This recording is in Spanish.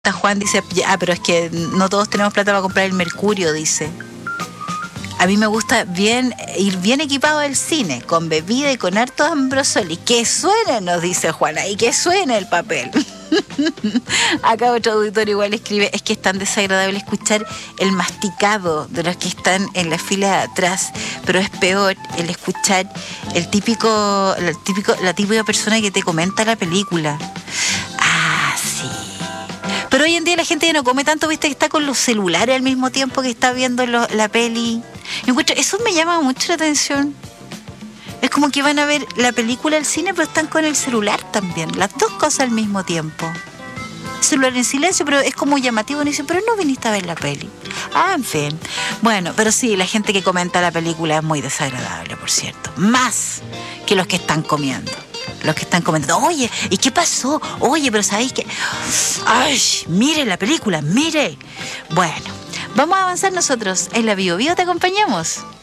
Juan dice, pero es que no todos tenemos plata para comprar el Mercurio, dice. A mí me gusta ir bien equipado al cine, con bebida y con harto Ambrosoli. ¡Que suene!, nos dice Juana, y que suene el papel. Acá otro auditor igual escribe, es que es tan desagradable escuchar el masticado de los que están en la fila de atrás, pero es peor el escuchar la típica persona que te comenta la película. Ah, sí. Pero hoy en día la gente ya no come tanto, viste, que está con los celulares al mismo tiempo que está viendo la peli. Eso me llama mucho la atención. Es como que van a ver la película al cine, pero están con el celular también. Las dos cosas al mismo tiempo. Celular en silencio, pero es como llamativo. Y dicen, pero no viniste a ver la peli. Ah, en fin. Bueno, pero sí, la gente que comenta la película es muy desagradable, por cierto. Más que los que están comiendo. Los que están comentando, oye, ¿y qué pasó? Oye, pero ¿sabéis qué? ¡Ay! Mire la película, mire. Bueno, vamos a avanzar nosotros. En la Bio Bio te acompañamos.